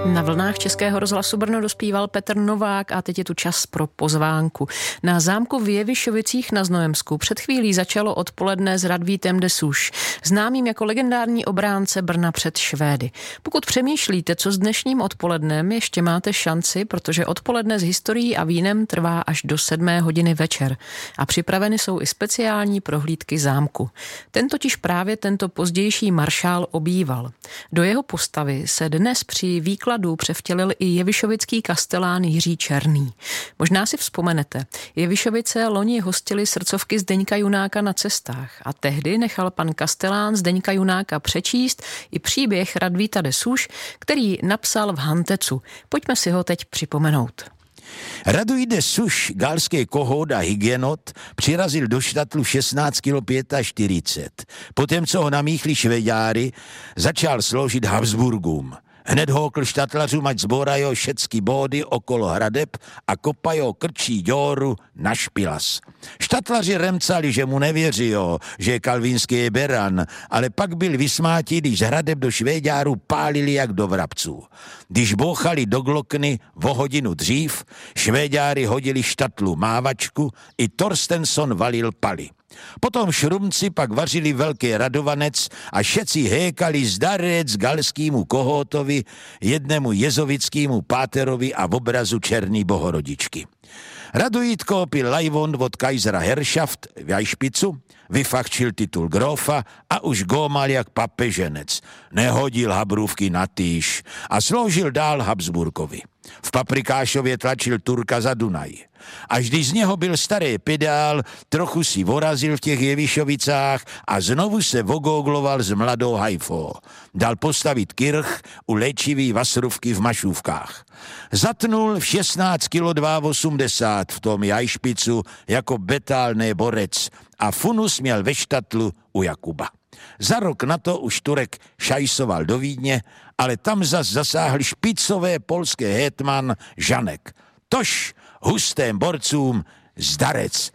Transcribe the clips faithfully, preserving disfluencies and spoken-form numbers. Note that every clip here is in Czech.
Na vlnách Českého rozhlasu Brno dospíval Petr Novák a teď je tu čas pro pozvánku. Na zámku v Jevišovicích na Znojemsku před chvílí začalo odpoledne s Radvítem de Souche, známým jako legendární obránce Brna před Švédy. Pokud přemýšlíte, co s dnešním odpolednem, ještě máte šanci, protože odpoledne s historií a vínem trvá až do sedmé hodiny večer a připraveny jsou i speciální prohlídky zámku. Ten totiž právě tento pozdější maršál obýval. Do jeho postavy se dnes při výkladu převtělil i jevišovický kastelán Jiří Černý. Možná si vzpomenete, Jevišovice loni hostili srdcovky Zdeňka Junáka na cestách a tehdy nechal pan kastelán Zdeňka Junáka přečíst i příběh Radvíta de Souche, který napsal v Hantecu. Pojďme si ho teď připomenout. Radvít de Souche, galský kohout a hygienot, přirazil do Štatlu šestnáct kilo čtyřicet pět. Potom, co ho namíchli Švéďári, začal sloužit Habsburgům. Hned hókl štatlařům, ať zborajo všecky bódy okolo hradeb a kopajo krčí děru na špilas. Štatlaři remcali, že mu nevěřijo, že je kalvínský beran, ale pak byl vysmátí, když z hradeb do Švéďáru pálili jak do vrabců. Když bouchali do Glokny o hodinu dřív, Švéďári hodili Štatlu mávačku, i Torstensson valil paly. Potom šrumci pak vařili velký radovanec a všetci hékali zdarec galskýmu kohótovi, jednému jezovickému páterovi a v obrazu Černý bohorodičky. Radujít koupil lajvon od kajzera Herrschaft v Jajšpicu, vyfachčil titul grófa a už gómal jak papeženec. Nehodil habrůvky na týš a sloužil dál Habsburkovi. V Paprikášově tlačil Turka za Dunaj. Až když z něho byl starý pedál, trochu si vorazil v těch Jevišovicách a znovu se vogogloval s mladou Hajfou. Dal postavit kirch u léčivý Vasruvky v Mašůvkách. Zatnul v šestnáct kilo osmdesát dva v tom Jajšpicu jako betálný borec a funus měl ve Štatlu u Jakuba. Za rok na to už Turek šajsoval do Vídně, ale tam zas zasáhl špicové polské hétman Žanek. Tož hustým borcům zdarec.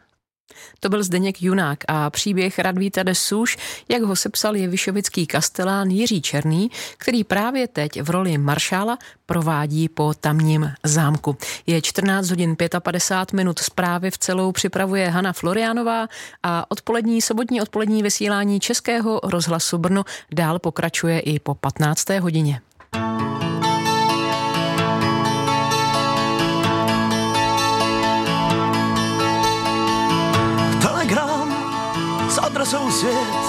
To byl Zdeněk Junák a příběh Radvíta de Souche, jak ho sepsal jevišovický kastelán Jiří Černý, který právě teď v roli maršála provádí po tamním zámku. Je čtrnáct hodin padesát pět minut, zprávy v celou připravuje Hana Floriánová a odpolední, sobotní odpolední vysílání Českého rozhlasu Brno dál pokračuje i po patnácté hodině. S adresou svět